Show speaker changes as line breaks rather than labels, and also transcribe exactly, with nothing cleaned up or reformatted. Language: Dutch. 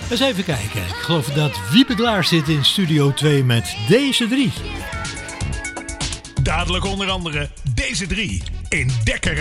Eens even kijken. Ik geloof dat Wiebe klaar zit in Studio twee met deze drie.
Dadelijk onder andere deze drie in Dekker